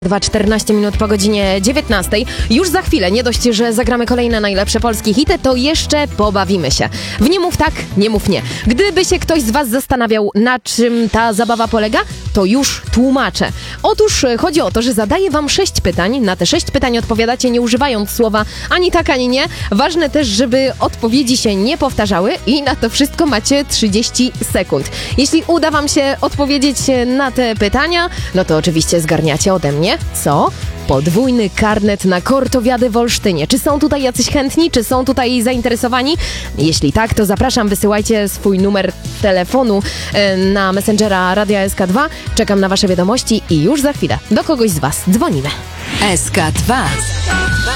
14 minut po godzinie 19. Już za chwilę, nie dość, że zagramy kolejne najlepsze polskie hity, to jeszcze pobawimy się. W Nie mów tak, nie mów nie. Gdyby się ktoś z was zastanawiał, na czym ta zabawa polega, to już tłumaczę. Otóż chodzi o to, że zadaję wam 6 pytań. Na te 6 pytań odpowiadacie nie używając słowa ani tak, ani nie. Ważne też, żeby odpowiedzi się nie powtarzały i na to wszystko macie 30 sekund. Jeśli uda wam się odpowiedzieć na te pytania, no to oczywiście zgarniacie ode mnie. Co? Podwójny karnet na Kortowiady w Olsztynie. Czy są tutaj jacyś chętni? Czy są tutaj zainteresowani? Jeśli tak, to zapraszam, wysyłajcie swój numer telefonu na Messengera Radia SK2. Czekam na wasze wiadomości i już za chwilę do kogoś z was dzwonimy. SK2